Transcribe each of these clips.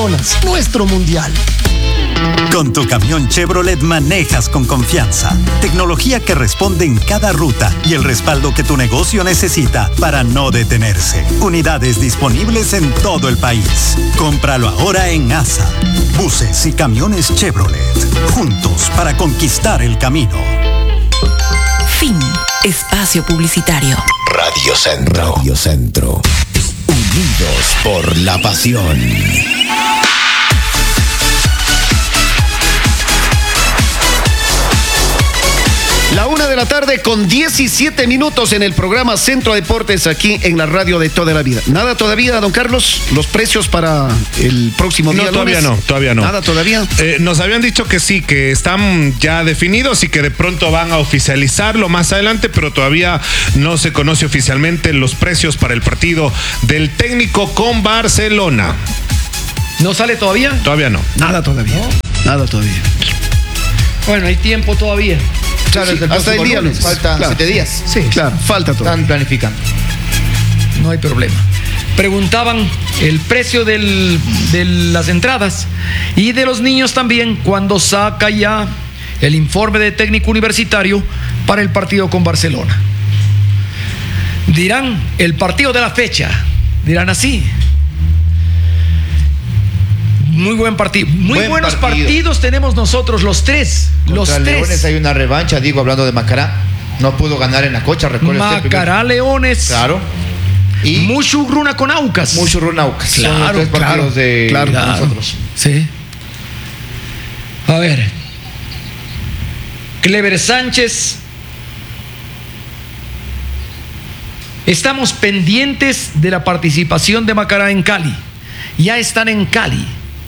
Nuestro mundial. Con tu camión Chevrolet manejas con confianza. Tecnología que responde en cada ruta y el respaldo que tu negocio necesita para no detenerse. Unidades disponibles en todo el país. Cómpralo ahora en ASA. Buses y camiones Chevrolet. Juntos para conquistar el camino. Fin. Espacio publicitario. Radio Centro. Radio Centro. Unidos por la pasión. La 1:00 con 17 minutos en el programa Centro Deportes aquí en la radio de toda la vida. ¿Nada todavía, don Carlos? ¿Los precios para el próximo día? No, todavía no. ¿Nada todavía? Nos habían dicho que sí, que están ya definidos y que de pronto van a oficializarlo más adelante, pero todavía no se conoce oficialmente los precios para el partido del técnico con Barcelona. ¿No sale todavía? Todavía no. Nada todavía. ¿No? Nada todavía. Bueno, hay tiempo todavía. Claro, sí, hasta el día lunes. Faltan 7 días. Sí, claro, falta todo. Están planificando. No hay problema. Preguntaban el precio de las entradas y de los niños también cuando saca ya el informe de técnico universitario para el partido con Barcelona. Dirán el partido de la fecha. Dirán así. Muy buen partido. Muy buenos partidos tenemos nosotros los tres. Contra Leones hay una revancha, digo, hablando de Macará. No pudo ganar en la Cocha, recuerda. Macará, Leones. Claro. Y Mushurruna con Aucas. Mushurruna Aucas. Claro, son los tres partidos de nosotros. Sí. A ver. Clever Sánchez. Estamos pendientes de la participación de Macará en Cali. Ya están en Cali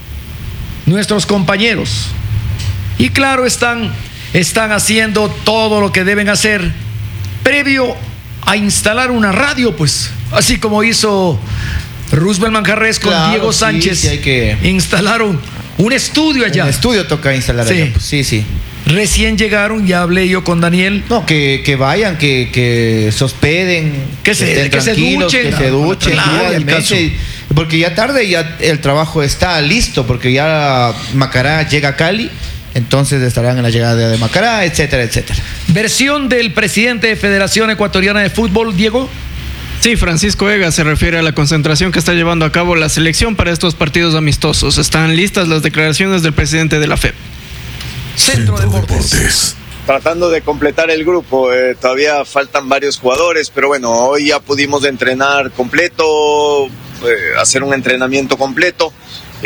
nuestros compañeros y claro están haciendo todo lo que deben hacer previo a instalar una radio, pues así como hizo Roosevelt Manjarres con Diego Sánchez. Sí, hay que... instalaron un estudio allá. Un estudio toca instalar allá. Pues, sí. Recién llegaron, ya hablé yo con Daniel. No, que vayan, que se hospeden, que se duchen. Que se duchen, claro, porque ya tarde ya el trabajo está listo, porque ya Macará llega a Cali, entonces estarán en la llegada de Macará, etcétera, etcétera. Versión del presidente de Federación Ecuatoriana de Fútbol, Diego. Sí, Francisco Vega se refiere a la concentración que está llevando a cabo la selección para estos partidos amistosos. Están listas las declaraciones del presidente de la FEP. Centro Deportes. Tratando de completar el grupo, todavía faltan varios jugadores, pero bueno, hoy ya pudimos entrenar completo, hacer un entrenamiento completo.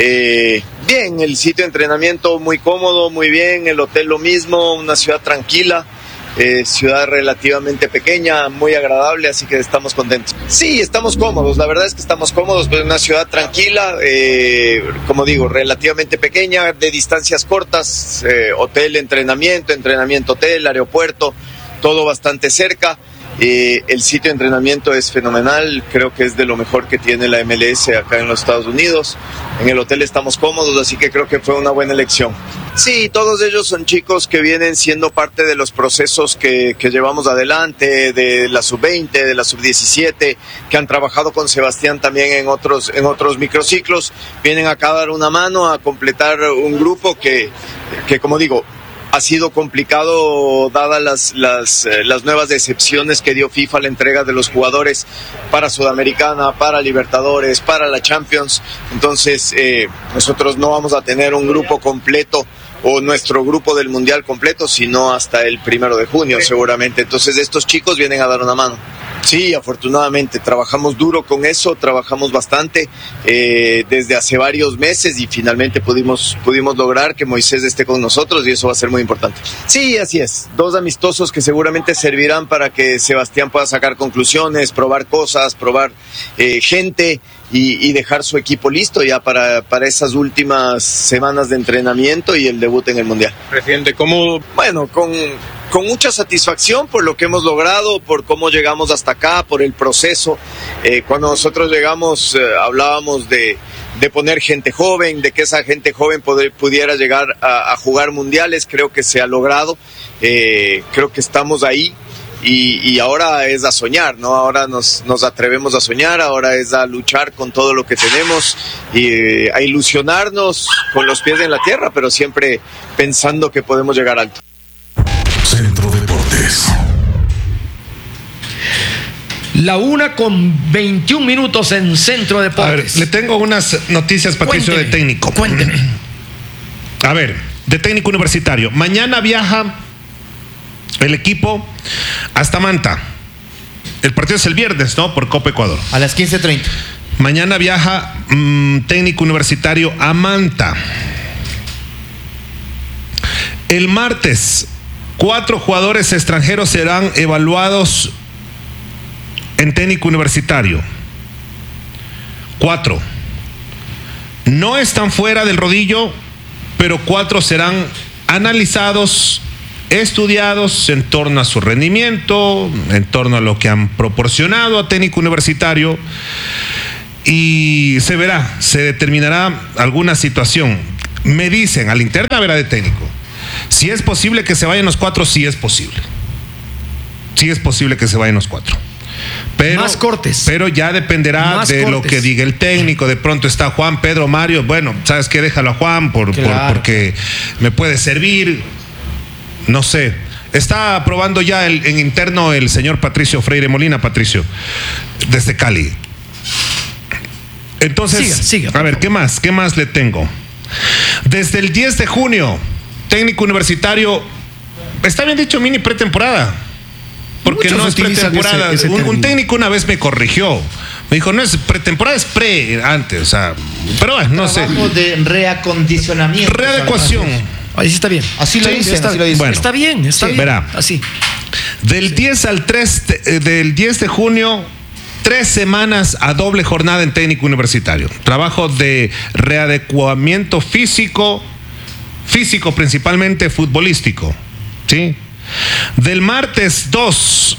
Bien, el sitio de entrenamiento muy cómodo, muy bien, el hotel lo mismo, una ciudad tranquila. Ciudad relativamente pequeña, muy agradable, así que estamos contentos. Sí, estamos cómodos, la verdad es que estamos cómodos, pero una ciudad tranquila, como digo, relativamente pequeña, de distancias cortas, hotel, entrenamiento, hotel, aeropuerto, todo bastante cerca. El sitio de entrenamiento es fenomenal, creo que es de lo mejor que tiene la MLS acá en los Estados Unidos. En el hotel estamos cómodos, así que creo que fue una buena elección. Sí, todos ellos son chicos que vienen siendo parte de los procesos que llevamos adelante, de la sub-20, de la sub-17, que han trabajado con Sebastián también en otros microciclos. Vienen acá a dar una mano, a completar un grupo que como digo, ha sido complicado dadas las nuevas excepciones que dio FIFA a la entrega de los jugadores para Sudamericana, para Libertadores, para la Champions. Entonces nosotros no vamos a tener un grupo completo o nuestro grupo del Mundial completo, sino hasta el 1 de junio seguramente. Entonces estos chicos vienen a dar una mano. Sí, afortunadamente, trabajamos duro con eso, trabajamos bastante desde hace varios meses y finalmente pudimos lograr que Moisés esté con nosotros y eso va a ser muy importante. Sí, así es, 2 amistosos que seguramente servirán para que Sebastián pueda sacar conclusiones, probar cosas, probar gente y dejar su equipo listo ya para esas últimas semanas de entrenamiento y el debut en el Mundial. Presidente, ¿cómo? Bueno, con mucha satisfacción por lo que hemos logrado, por cómo llegamos hasta acá, por el proceso. Cuando nosotros llegamos hablábamos de poner gente joven, de que esa gente joven pudiera llegar a jugar mundiales. Creo que se ha logrado, creo que estamos ahí. y ahora es a soñar, ¿no? Ahora nos atrevemos a soñar, ahora es a luchar con todo lo que tenemos y a ilusionarnos con los pies en la tierra, pero siempre pensando que podemos llegar alto. Centro Deportes. La 1:21 en Centro Deportes. A ver, le tengo unas noticias, Patricio, de técnico. Cuénteme. A ver, de técnico universitario. Mañana viaja el equipo hasta Manta. El partido es el viernes, ¿no? Por Copa Ecuador. A las 15:30. Mañana viaja técnico universitario a Manta. El martes, 4 jugadores extranjeros serán evaluados en técnico universitario. 4. No están fuera del rodillo, pero 4 serán analizados, estudiados en torno a su rendimiento, en torno a lo que han proporcionado a técnico universitario, y se verá, se determinará alguna situación. Me dicen, al interna verá de técnico, si es posible que se vayan los 4, sí es posible. Sí es posible que se vayan los 4. Pero, más cortes. Pero ya dependerá más de cortes. lo que diga el técnico. De pronto está Juan, Pedro, Mario. Bueno, ¿sabes qué? Déjalo a Juan porque me puede servir. No sé. Está probando ya en interno el señor Patricio Freire Molina, Patricio, desde Cali. Entonces, siga, a ver, ¿qué más? ¿Qué más le tengo? Desde el 10 de junio, técnico universitario, está bien dicho, mini pretemporada. Porque Muchos no es pretemporada. ese Un técnico una vez me corrigió. Me dijo, no es pretemporada, es antes. O sea, pero bueno, no sé. Trabajo de reacondicionamiento. Readecuación. Ahí sí está bien. Así lo dicen, está así bien. lo dicen. Bueno, está bien, está bien. Verá. Así. Del 10 al 3, del 10 de junio, 3 semanas a doble jornada en técnico universitario. Trabajo de readecuamiento físico principalmente futbolístico. ¿Sí? Del martes 2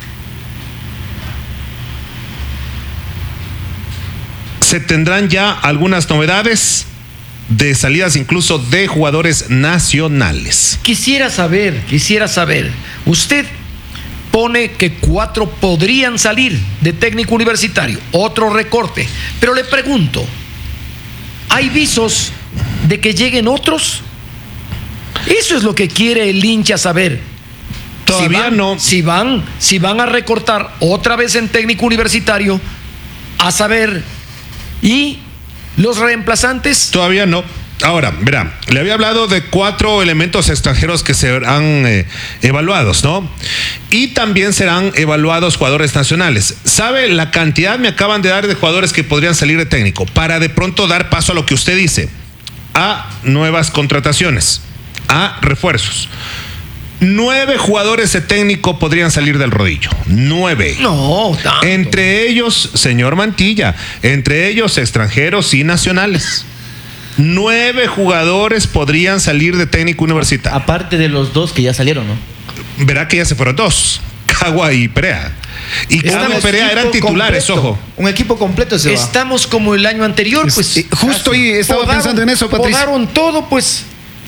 se tendrán ya algunas novedades de salidas incluso de jugadores nacionales. Quisiera saber, usted pone que 4 podrían salir de técnico universitario, otro recorte, pero le pregunto, ¿hay visos de que lleguen otros? Eso es lo que quiere el hincha saber. Todavía no. Si van a recortar otra vez en técnico universitario, a saber, ¿y los reemplazantes? Todavía no. Ahora, verá, le había hablado de 4 elementos extranjeros que serán evaluados, ¿no? Y también serán evaluados jugadores nacionales. ¿Sabe la cantidad me acaban de dar de jugadores que podrían salir de técnico? Para de pronto dar paso a lo que usted dice, a nuevas contrataciones, a refuerzos. 9 jugadores de técnico podrían salir del rodillo. 9. No, tanto. Entre ellos, señor Mantilla, entre ellos extranjeros y nacionales. 9 jugadores podrían salir de técnico universitario. Aparte de los 2 que ya salieron, ¿no? Verá que ya se fueron 2, Cagua y Perea. Y Cagua y Perea eran titulares, completo, ojo. Un equipo completo se va. Estamos como el año anterior, pues. Justo ahí estaba pensando en eso, Patricio. Podaron todo, pues.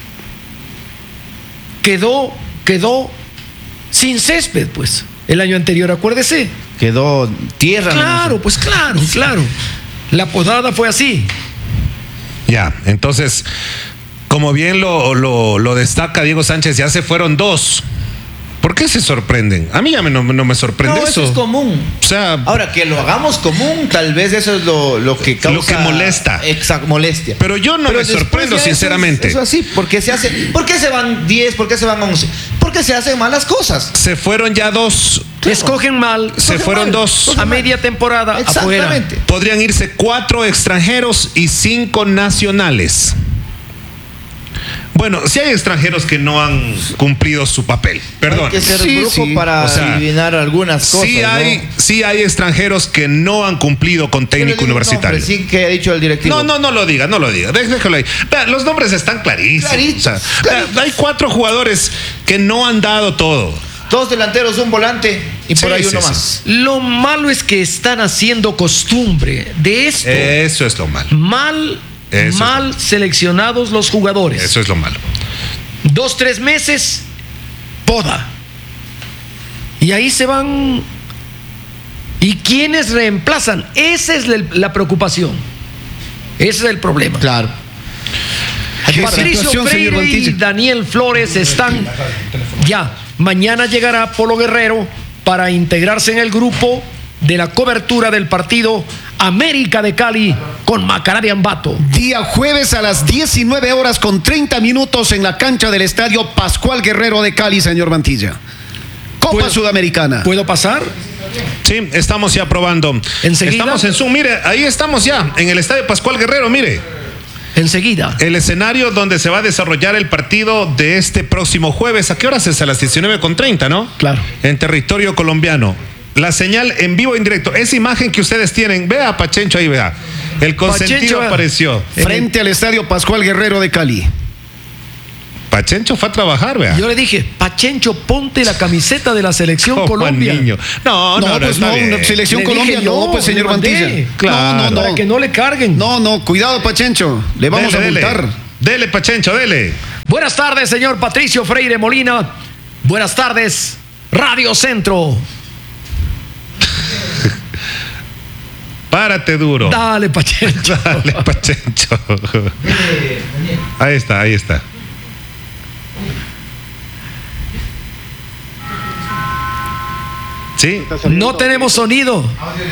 Quedó sin césped, pues. El año anterior, acuérdese. Quedó tierra. Claro, pues claro. La podada fue así. Ya, entonces, como bien lo destaca Diego Sánchez, ya se fueron 2. ¿Por qué se sorprenden? A mí ya no me sorprende eso. Eso es común. O sea, ahora que lo hagamos común, tal vez eso es lo que causa. Lo que molesta. Exacto, molestia. Pero yo no me sorprendo, sinceramente. Eso así, porque se hace. ¿Por qué se van 10? ¿Por qué se van 11? Porque se hacen malas cosas. Se fueron ya 2. Escogen mal. Se fueron 2. A media temporada. Exactamente. Afuera. Podrían irse 4 extranjeros y 5 nacionales. Bueno, si hay extranjeros que no han cumplido su papel, perdón. Hay que ser brujo para adivinar algunas cosas. Sí hay extranjeros que no han cumplido con técnico universitario. Sí que ha dicho el directivo. No lo diga. Déjalo ahí. Los nombres están clarísimos. Hay 4 jugadores que no han dado todo. 2 delanteros, un volante y por ahí uno más. Lo malo es que están haciendo costumbre de esto. Eso es lo malo. Mal seleccionados los jugadores. Eso es lo malo. 2-3 meses, poda. Y ahí se van. ¿Y quiénes reemplazan? Esa es la preocupación. Ese es el problema. Claro. Patricio Freire y Daniel Flores están ya. Mañana llegará Polo Guerrero para integrarse en el grupo de la cobertura del partido América de Cali con Macará de Ambato. Día jueves a las 19:30 en la cancha del estadio Pascual Guerrero de Cali, señor Mantilla. Copa Sudamericana. ¿Puedo pasar? Sí, estamos ya probando. Enseguida. Estamos en Zoom, mire, ahí estamos ya, en el estadio Pascual Guerrero, mire. Enseguida. El escenario donde se va a desarrollar el partido de este próximo jueves. ¿A qué horas es? A las 19:30, ¿no? Claro. En territorio colombiano. La señal en vivo e en directo. Esa imagen que ustedes tienen, vea a Pachencho ahí, vea. El consentido Pachencho apareció. Frente al estadio Pascual Guerrero de Cali. Pachencho fue a trabajar, vea. Yo le dije, Pachencho, ponte la camiseta de la selección Colombia. Niño. No, pues está no, bien. selección Le Colombia, dije yo, no, pues señor le mandé. Mantilla. Claro. No. Para que no le carguen. No, cuidado, Pachencho. Le vamos a multar. Dele, Pachencho, dele. Buenas tardes, señor Patricio Freire Molina. Buenas tardes, Radio Centro. Párate duro. Dale, Pachencho. Dale, Pachencho. Ahí está. ¿Sí? No tenemos sonido.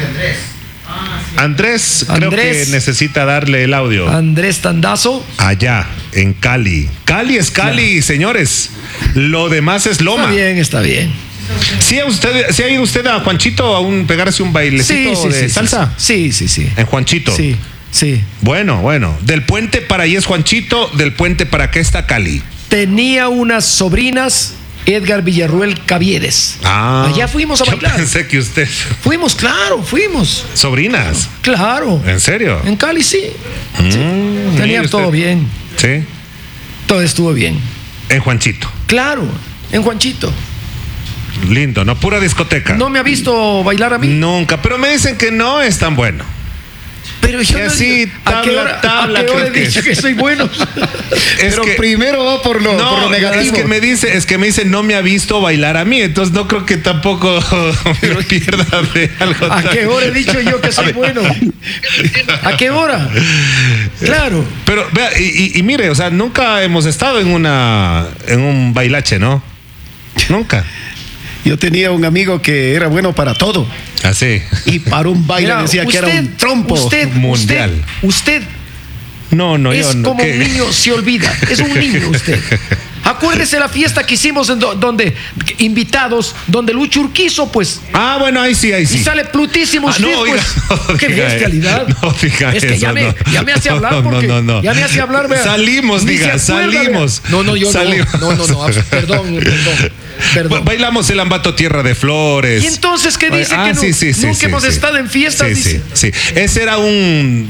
Andrés creo que necesita darle el audio. Andrés Tandazo. Allá, en Cali. Cali es Cali, señores. Lo demás es Loma. Está bien. ¿Sí ha ido usted a Juanchito a pegarse un bailecito de salsa? Sí. En Juanchito. Sí. Bueno. Del puente para ahí es Juanchito, del puente para acá está Cali. Tenía unas sobrinas, Edgar Villarruel Caviedes. Allá fuimos a bailar. Yo pensé que usted. Fuimos. ¿Sobrinas? Claro. ¿En serio? En Cali sí. Tenía todo bien. Sí. Todo estuvo bien. En Juanchito. Claro, en Juanchito. Lindo, ¿no? Pura discoteca. ¿No me ha visto bailar a mí? Nunca, pero me dicen que no es tan bueno. Pero yo así, ¿a qué hora he dicho que soy bueno? Pero primero va por lo negativo. Es que me dice no me ha visto bailar a mí, entonces no creo que tampoco me pierda de algo. ¿A qué hora he dicho yo que soy bueno? ¿A qué hora? Claro. Pero vea, y mire, o sea, nunca hemos estado en un bailache, ¿no? Nunca. Yo tenía un amigo que era bueno para todo. Así. Y para un baile decía que era un trompo mundial. Usted no, es yo no. Como un niño se olvida. Es un niño usted. Acuérdese la fiesta que hicimos donde invitados, donde Lucho Urquizo, pues. Bueno, ahí sí. Y sale plutísimo usted, qué bestialidad. No, diga es que eso, ya me hace hablar porque no. Ya me hace hablar, vea. Salimos, diga, salimos. No, yo salimos. No, perdón. Bailamos el Ambato Tierra de Flores. ¿Y entonces qué dice que nunca hemos estado en fiestas? Sí. Ese era un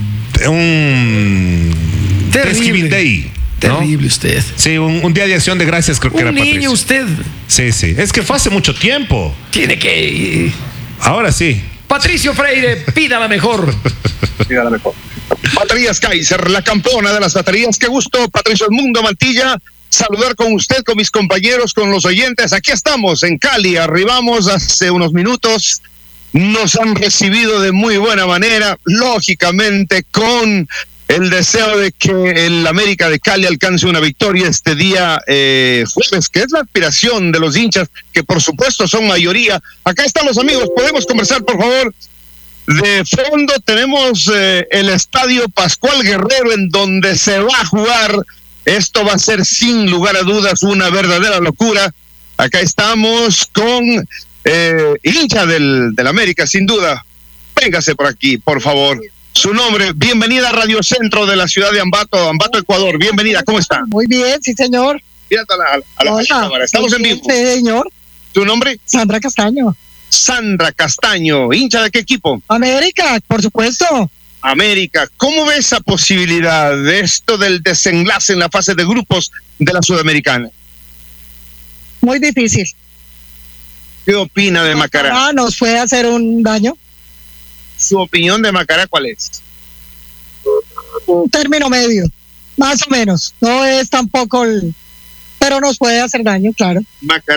Thanksgiving Day. Terrible usted. Sí, un día de acción de gracias creo que era Patricio. Un niño usted. Sí. Es que fue hace mucho tiempo. Tiene que... Ahora sí. Patricio Freire, pida la mejor. Baterías Kaiser, la campeona de las baterías. Qué gusto, Patricio Edmundo Mantilla, saludar con usted, con mis compañeros, con los oyentes. Aquí estamos en Cali, arribamos hace unos minutos. Nos han recibido de muy buena manera, lógicamente con el deseo de que el América de Cali alcance una victoria este día jueves, que es la aspiración de los hinchas, que por supuesto son mayoría. Acá están los amigos, podemos conversar, por favor. De fondo tenemos el estadio Pascual Guerrero, en donde se va a jugar. Esto va a ser sin lugar a dudas una verdadera locura. Acá estamos con hincha del América, sin duda. Véngase por aquí, por favor. Su nombre, bienvenida a Radio Centro de la ciudad de Ambato, Ecuador. Bienvenida, ¿cómo está? Muy bien, sí, señor. Fíjate a la cámara, estamos en vivo. Sí, señor. ¿Tu nombre? Sandra Castaño. Sandra Castaño, ¿hincha de qué equipo? América, por supuesto. América, ¿cómo ves esa posibilidad de esto del desenlace en la fase de grupos de la Sudamericana? Muy difícil. ¿Qué opina de Macará? ¿Nos puede hacer un daño? ¿Su opinión de Macará cuál es? Un término medio, más o menos. No es tampoco pero nos puede hacer daño, claro. Macará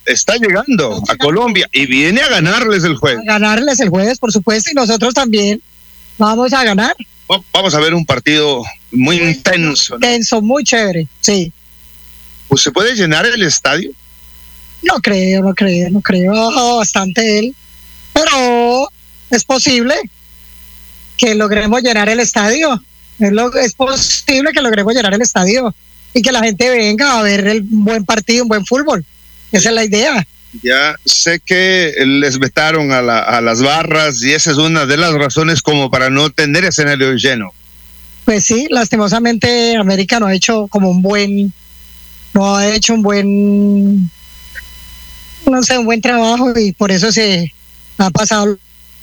está llegando a Colombia y viene a ganarles el jueves. A ganarles el jueves, por supuesto, y nosotros también vamos a ganar. Vamos a ver un partido muy intenso, ¿no? Intenso, muy chévere, sí. Pues, ¿se puede llenar el estadio? No creo bastante él, pero es posible que logremos llenar el estadio. Es posible que logremos llenar el estadio y que la gente venga a ver un buen partido, un buen fútbol. Esa es la idea. Ya sé que les vetaron a las barras y esa es una de las razones como para no tener escenario lleno. Pues sí, lastimosamente América no ha hecho un buen trabajo y por eso se ha pasado.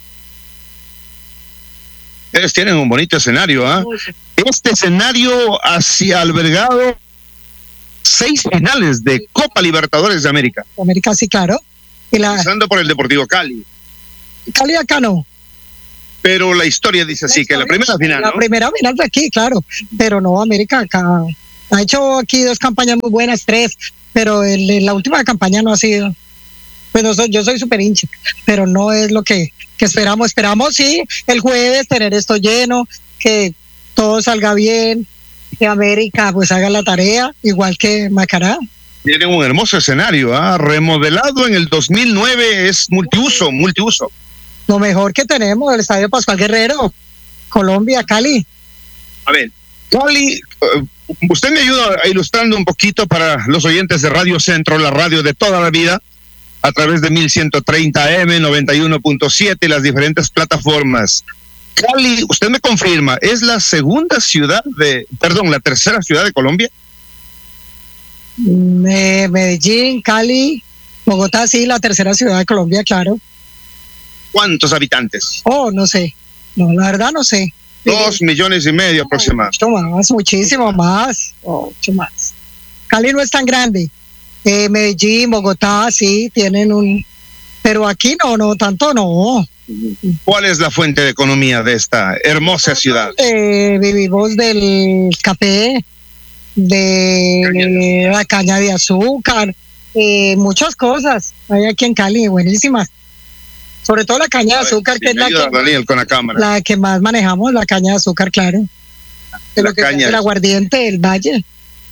Ellos tienen un bonito escenario, ¿ah? Este escenario hacia albergado 6 finales de Copa Libertadores de América. América, sí, claro. Empezando por el Deportivo Cali. Cali acá no. Pero la historia dice así, que la primera final, La primera final de aquí, claro. Pero no, América acá ha hecho aquí 2 campañas muy buenas, 3, pero la última campaña no ha sido. Pues yo soy súper hincha, pero no es lo que esperamos. Esperamos, sí, el jueves tener esto lleno, que todo salga bien, que América pues haga la tarea, igual que Macará. Tiene un hermoso escenario, remodelado en el 2009, es multiuso. Lo mejor que tenemos, el Estadio Pascual Guerrero, Colombia, Cali. A ver, Cali, usted me ayuda ilustrando un poquito para los oyentes de Radio Centro, la radio de toda la vida, a través de 1130 AM, 91.7 y las diferentes plataformas. Cali, usted me confirma, ¿es la tercera ciudad de Colombia? Medellín, Cali, Bogotá, sí, la tercera ciudad de Colombia, claro. ¿Cuántos habitantes? No sé. No, la verdad no sé. 2,5 millones aproximadamente. Muchísimo más. Mucho más. Cali no es tan grande. Medellín, Bogotá, sí, tienen pero aquí no, tanto no. ¿Cuál es la fuente de economía de esta hermosa ciudad? Vivimos del café, de la caña de azúcar, muchas cosas hay aquí en Cali, buenísimas. Sobre todo la caña de azúcar, que es Daniel, con la cámara. La que más manejamos, la caña de azúcar, claro. El aguardiente, el valle.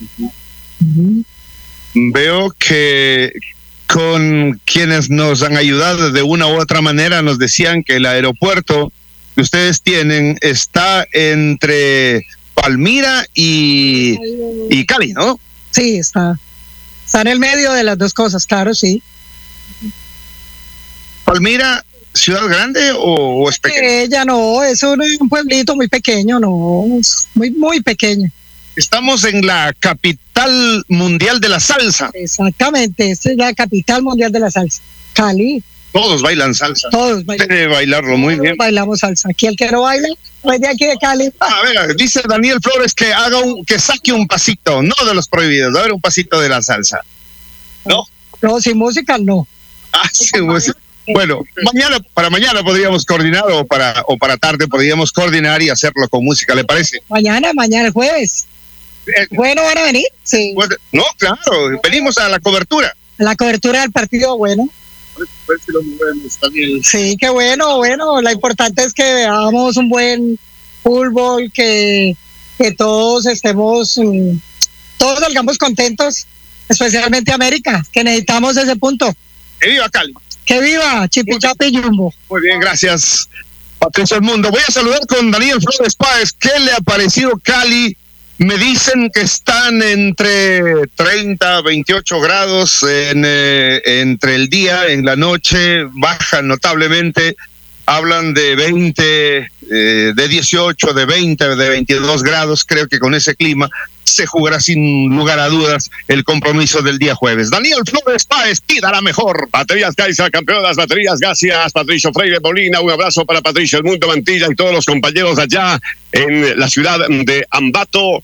Veo que con quienes nos han ayudado de una u otra manera nos decían que el aeropuerto que ustedes tienen está entre Palmira y Cali, ¿no? Sí, está en el medio de las dos cosas, claro, sí. ¿Palmira, ciudad grande o es pequeña? No, es un pueblito muy pequeño, no, muy, muy pequeño. Estamos en la capital mundial de la salsa. Exactamente, esta es la capital mundial de la salsa, Cali. Todos bailan salsa. Todos bailan. Debe bailarlo muy bien. Bailamos salsa. Aquí el que no baila, pues de aquí de Cali. A ver, dice Daniel Flores que que saque un pasito, no de los prohibidos, a ver, un pasito de la salsa. ¿No? No, sin música no. Sin música. Bueno, para mañana podríamos coordinar o para tarde podríamos coordinar y hacerlo con música, ¿le parece? Mañana, el jueves. Bueno, ¿van a venir? Sí. No, claro, venimos a la cobertura. La cobertura del partido, bueno. Sí, qué bueno. Lo importante es que veamos un buen fútbol, que todos todos salgamos contentos, especialmente América, que necesitamos ese punto. ¡Que viva Cali! ¡Que viva Chipichapi y Jumbo! Muy bien, gracias, Patricio El Mundo. Voy a saludar con Daniel Flores Páez. ¿Qué le ha parecido Cali? Me dicen que están entre 30, 28 grados entre el día, en la noche, bajan notablemente, hablan de 20, de 18, de 20, de 22 grados. Creo que con ese clima se jugará sin lugar a dudas el compromiso del día jueves. Daniel Flores Páez, pida la mejor. Baterías Caixa, campeón de las baterías, gracias Patricio Freire Molina, un abrazo para Patricio El Mundo Mantilla y todos los compañeros allá en la ciudad de Ambato.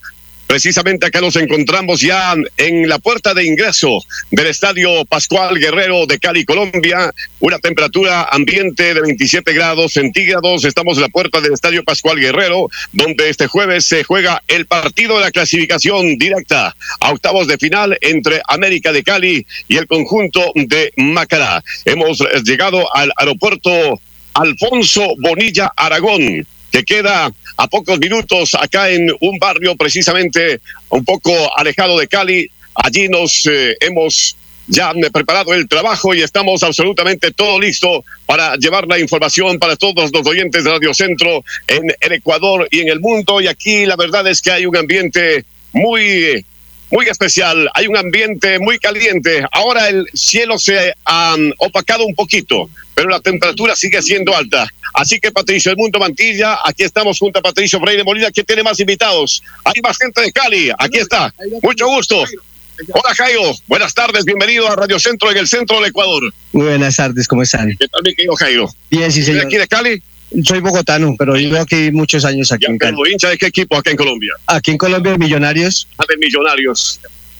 Precisamente acá nos encontramos ya en la puerta de ingreso del Estadio Pascual Guerrero de Cali, Colombia. Una temperatura ambiente de 27 grados centígrados. Estamos en la puerta del Estadio Pascual Guerrero, donde este jueves se juega el partido de la clasificación directa a octavos de final entre América de Cali y el conjunto de Macará. Hemos llegado al aeropuerto Alfonso Bonilla Aragón, que queda a pocos minutos acá en un barrio precisamente un poco alejado de Cali. Allí nos hemos ya preparado el trabajo y estamos absolutamente todo listo para llevar la información para todos los oyentes de Radio Centro en el Ecuador y en el mundo. Y aquí la verdad es que hay un ambiente muy especial, hay un ambiente muy caliente. Ahora el cielo se ha opacado un poquito, pero la temperatura sigue siendo alta. Así que Patricio El Mundo Mantilla, aquí estamos junto a Patricio Freire Molina, que tiene más invitados. Hay más gente de Cali, aquí está. Mucho gusto. Hola Jairo, buenas tardes, bienvenido a Radio Centro en el centro del Ecuador. Muy buenas tardes, ¿cómo están? ¿Qué tal, mi querido Jairo? Bien, sí, señor. ¿De aquí de Cali? Soy bogotano, pero vivo aquí muchos años aquí en Cali. ¿Hincha de qué equipo acá en Colombia? Aquí en Colombia, Millonarios. Del Millonarios.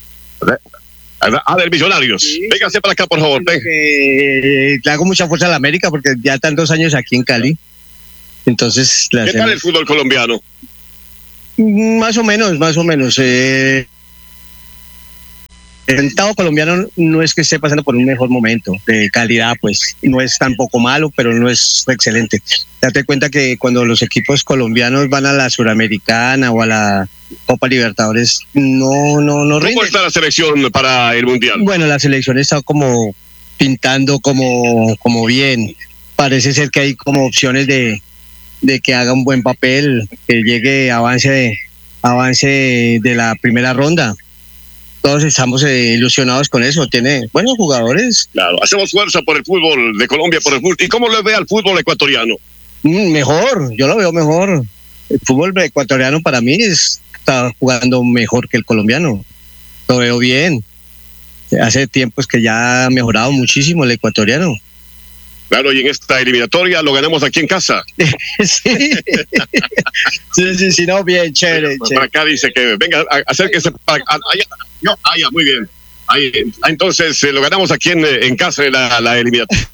Del Millonarios. Sí. Véngase para acá, por favor. Le hago mucha fuerza a la América porque ya están 2 años aquí en Cali. Entonces, ¿qué tal el fútbol colombiano? Más o menos. El Estado colombiano no es que esté pasando por un mejor momento de calidad, pues no es tampoco malo, pero no es excelente. Date cuenta que cuando los equipos colombianos van a la Suramericana o a la Copa Libertadores, no rinden. ¿Cómo está la selección para el Mundial? Bueno, la selección está como pintando como bien. Parece ser que hay como opciones de que haga un buen papel, que llegue avance de la primera ronda. Todos estamos ilusionados con eso. Tiene buenos jugadores. Claro, hacemos fuerza por el fútbol de Colombia, por el fútbol. ¿Y cómo le ve al fútbol ecuatoriano? Mejor, yo lo veo mejor. El fútbol ecuatoriano para mí está jugando mejor que el colombiano. Lo veo bien. Hace tiempos que ya ha mejorado muchísimo el ecuatoriano. Claro, y en esta eliminatoria lo ganamos aquí en casa. sí, no, bien, chévere. Para acá dice que venga, acérquese para allá, muy bien. Ahí, entonces lo ganamos aquí en casa de la eliminatoria.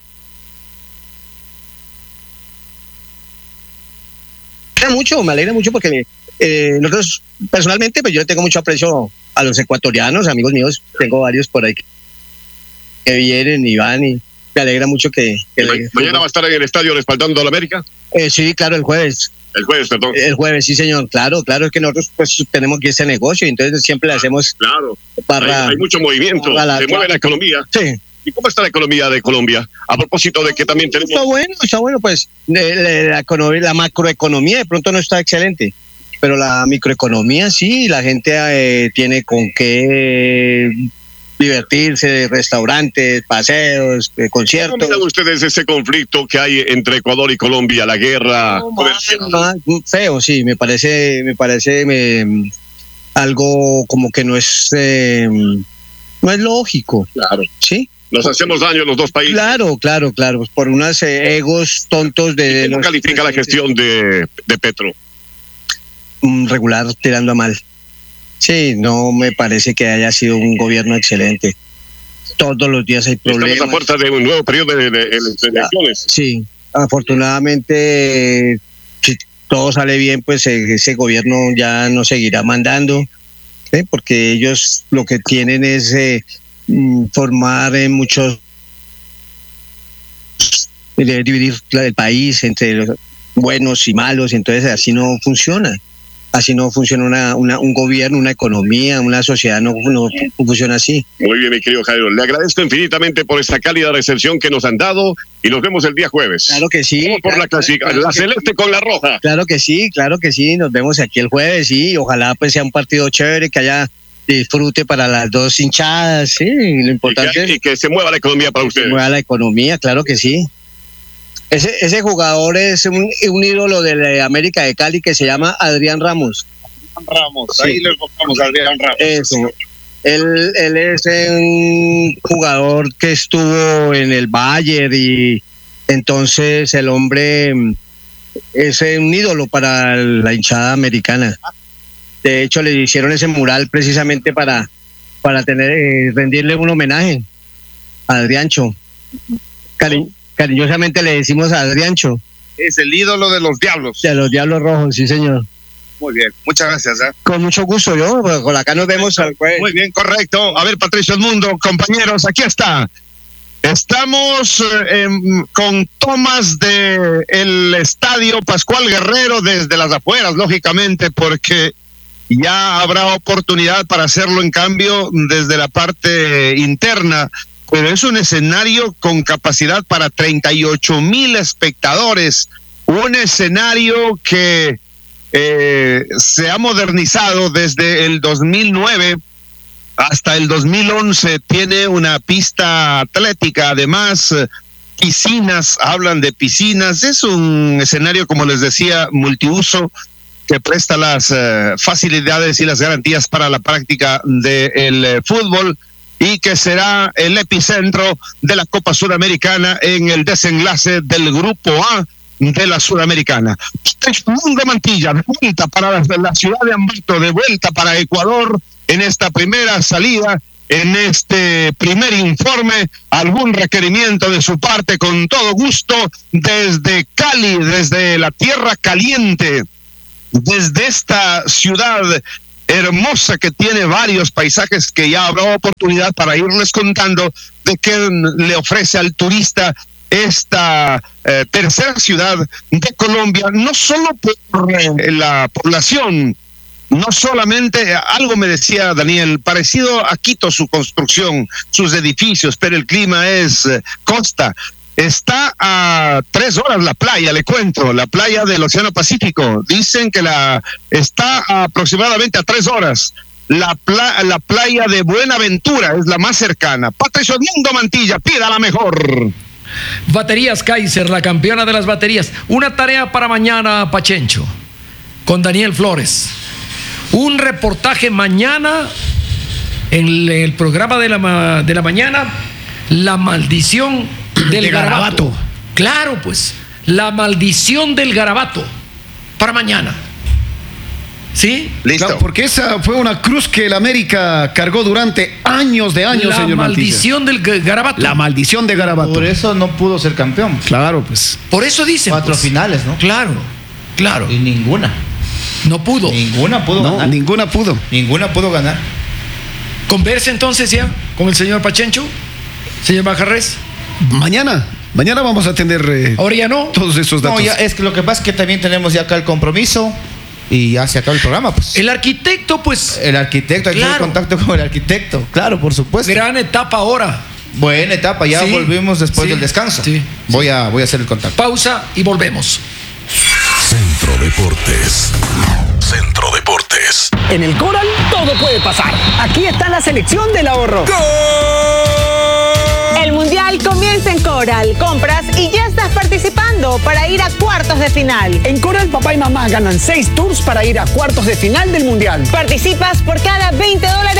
Me alegra mucho porque nosotros personalmente, pues yo tengo mucho aprecio a los ecuatorianos, amigos míos, tengo varios por ahí que vienen y van y me alegra mucho que ¿Mañana va a estar en el estadio respaldando a la América? Sí, claro, el jueves. El jueves, perdón. El jueves, sí, señor. Claro, es que nosotros pues tenemos aquí este negocio y entonces siempre le hacemos... Claro, hay mucho movimiento, se mueve la economía. Sí. ¿Y cómo está la economía de Colombia? A propósito de que también tenemos... Está bueno, pues la macroeconomía de pronto no está excelente, pero la microeconomía sí, la gente tiene con qué divertirse, restaurantes, paseos, conciertos. ¿Cómo miran ustedes ese conflicto que hay entre Ecuador y Colombia, la guerra comercial? Feo, sí, me parece algo como que no es lógico. Claro. ¿Sí? Nos hacemos daño los dos países. Claro, por unos egos tontos de... ¿Cómo califica la gestión de Petro? Regular, tirando a mal. Sí, no me parece que haya sido un gobierno excelente. Todos los días hay problemas. Estamos a puerta de un nuevo periodo de elecciones. Sí, afortunadamente, si todo sale bien, pues ese gobierno ya no seguirá mandando, porque ellos lo que tienen es formar muchos, dividir el país entre los buenos y malos, entonces así no funciona. Así no funciona un gobierno, una economía, una sociedad, no funciona así. Muy bien, mi querido Jairo. Le agradezco infinitamente por esta cálida recepción que nos han dado y nos vemos el día jueves. Claro que sí. Vamos por la celeste con la roja. Claro que sí. Nos vemos aquí el jueves, sí. Ojalá pues sea un partido chévere, que haya disfrute para las dos hinchadas, sí. Lo importante y que se mueva la economía para ustedes. Se mueva la economía, claro que sí. Ese jugador es un ídolo de la América de Cali que se llama Adrián Ramos. Ahí le enfocamos a Adrián Ramos. Eso. Él es un jugador que estuvo en el Bayern y entonces el hombre es un ídolo para la hinchada americana. De hecho, le hicieron ese mural precisamente para rendirle un homenaje a Adriancho. Cariñosamente le decimos a Adriancho. Es el ídolo de los Diablos. De los Diablos Rojos, sí, señor. Muy bien, muchas gracias. Con mucho gusto, con acá nos vemos. Muy bien, correcto. A ver, Patricio Edmundo, compañeros, aquí está. Estamos con tomas de el Estadio Pascual Guerrero desde las afueras, lógicamente, porque ya habrá oportunidad para hacerlo en cambio desde la parte interna, pero es un escenario con capacidad para 38,000 espectadores, un escenario que se ha modernizado desde el 2009 hasta el 2011, tiene una pista atlética, además piscinas, hablan de piscinas, es un escenario, como les decía, multiuso, que presta las facilidades y las garantías para la práctica del fútbol y que será el epicentro de la Copa Sudamericana en el desenlace del Grupo A de la Sudamericana. Mundo Mantilla, de vuelta para la ciudad de Ambato, de vuelta para Ecuador en esta primera salida, en este primer informe. Algún requerimiento de su parte, con todo gusto, desde Cali, desde la tierra caliente, desde esta ciudad hermosa que tiene varios paisajes que ya habrá oportunidad para irles contando de qué le ofrece al turista esta tercera ciudad de Colombia, no solo por la población, no solamente, algo me decía Daniel, parecido a Quito su construcción, sus edificios, pero el clima es costa. Está a 3 horas la playa, le cuento, la playa del Océano Pacífico. Dicen que está aproximadamente a 3 horas. La playa de Buenaventura es la más cercana. Patricio Edmundo Mantilla, pida la mejor. Baterías Kaiser, la campeona de las baterías. Una tarea para mañana, Pachencho, con Daniel Flores. Un reportaje mañana en el programa de la mañana, la maldición del garabato. Claro, pues, la maldición del garabato para mañana. ¿Sí? Listo. Claro, porque esa fue una cruz que el América cargó durante años de años, señor Mantilla. La maldición del garabato. La maldición de garabato. Por eso no pudo ser campeón. Claro, pues. Por eso dicen. 4 finales, ¿no? Claro, claro. Y ninguna. No pudo. Ninguna pudo ganar. Ninguna pudo. Ninguna pudo ganar. Converse entonces ya con el señor Pachencho, señor Bajarres. Mañana vamos a atender ahora ya no todos esos datos. No, ya es que lo que pasa es que también tenemos ya acá el compromiso y ya se acaba el programa, pues. El arquitecto, pues. El arquitecto, hay que tener contacto con el arquitecto, claro, por supuesto. Gran etapa ahora. Buena etapa, ya volvimos después del descanso. Sí. Voy a hacer el contacto. Pausa y volvemos. Centro Deportes. Centro Deportes. En el Coral todo puede pasar. Aquí está la selección del ahorro. El Mundial comienza en Coral. Compras y ya estás participando para ir a cuartos de final. En Coral, papá y mamá ganan 6 tours para ir a cuartos de final del Mundial. Participas por cada 20